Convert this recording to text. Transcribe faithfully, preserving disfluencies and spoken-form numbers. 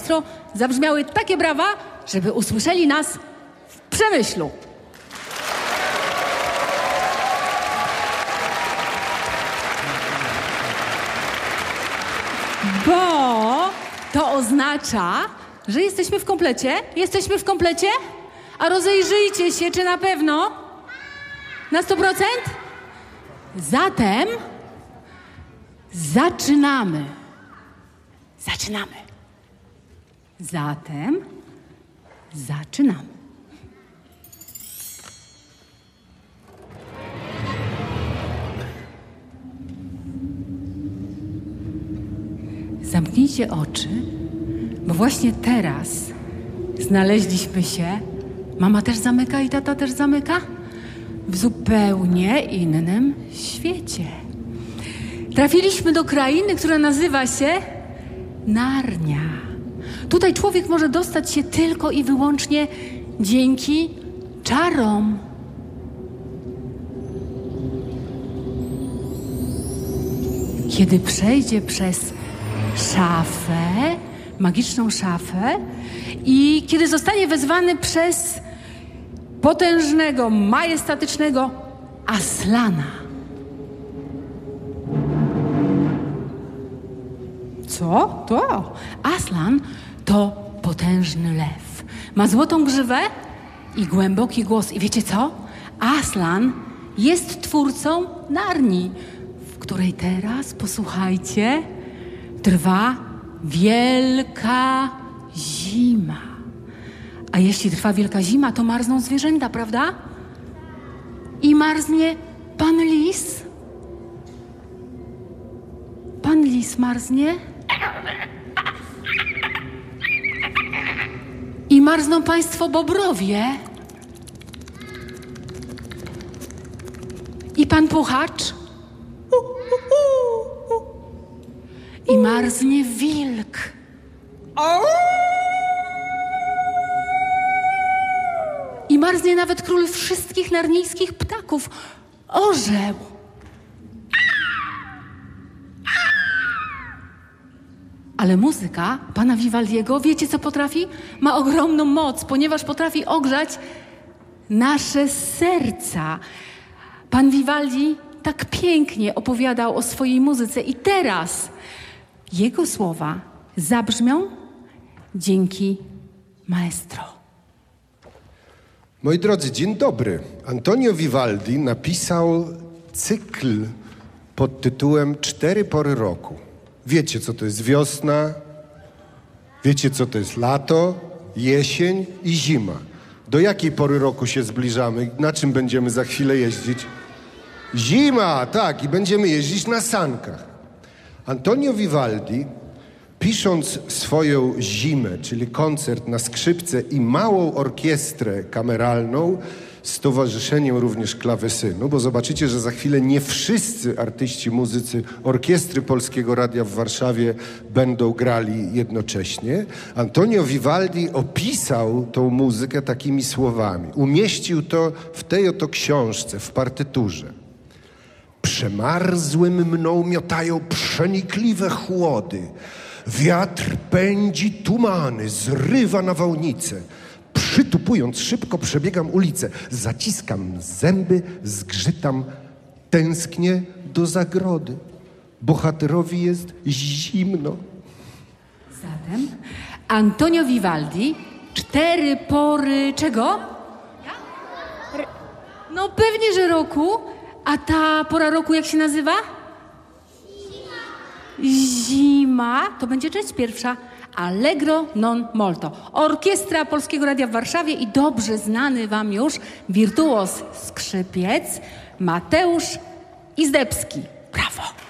maestro zabrzmiały takie brawa, żeby usłyszeli nas w Przemyślu. Bo to oznacza, że jesteśmy w komplecie. Jesteśmy w komplecie? A rozejrzyjcie się, czy na pewno? Na sto procent? Zatem zaczynamy. Zaczynamy. Zatem zaczynamy. Zamknijcie oczy, bo właśnie teraz znaleźliśmy się, mama też zamyka i tata też zamyka, w zupełnie innym świecie. Trafiliśmy do krainy, która nazywa się Narnia. Tutaj człowiek może dostać się tylko i wyłącznie dzięki czarom. Kiedy przejdzie przez szafę, magiczną szafę i kiedy zostanie wezwany przez potężnego, majestatycznego Aslana. Co? To? Aslan to potężny lew. Ma złotą grzywę i głęboki głos. I wiecie co? Aslan jest twórcą Narni, w której teraz, posłuchajcie, trwa wielka zima. A jeśli trwa wielka zima, to marzną zwierzęta, prawda? I marznie pan lis. Pan lis marznie. I marzną państwo bobrowie. I pan puchacz. I marznie wilk. I marznie nawet król wszystkich narnijskich ptaków, orzeł. Ale muzyka pana Vivaldiego, wiecie co potrafi? Ma ogromną moc, ponieważ potrafi ogrzać nasze serca. Pan Vivaldi tak pięknie opowiadał o swojej muzyce i teraz jego słowa zabrzmią dzięki maestro. Moi drodzy, dzień dobry. Antonio Vivaldi napisał cykl pod tytułem Cztery pory roku. Wiecie, co to jest wiosna, wiecie, co to jest lato, jesień i zima. Do jakiej pory roku się zbliżamy? Na czym będziemy za chwilę jeździć? Zima, tak, i będziemy jeździć na sankach. Antonio Vivaldi, pisząc swoją Zimę, czyli koncert na skrzypce i małą orkiestrę kameralną z towarzyszeniem również klawesynu, bo zobaczycie, że za chwilę nie wszyscy artyści, muzycy Orkiestry Polskiego Radia w Warszawie będą grali jednocześnie. Antonio Vivaldi opisał tą muzykę takimi słowami. Umieścił to w tej oto książce, w partyturze. Przemarzłym mną miotają przenikliwe chłody. Wiatr pędzi tumany, zrywa nawałnice. Przytupując szybko przebiegam ulicę. Zaciskam zęby, zgrzytam, tęsknię do zagrody. Bohaterowi jest zimno. Zatem Antonio Vivaldi, cztery pory czego? No pewnie, że roku. A ta pora roku jak się nazywa? Zima. To będzie część pierwsza. Allegro non molto. Orkiestra Polskiego Radia w Warszawie i dobrze znany wam już wirtuoz skrzypiec Mateusz Izdebski. Brawo.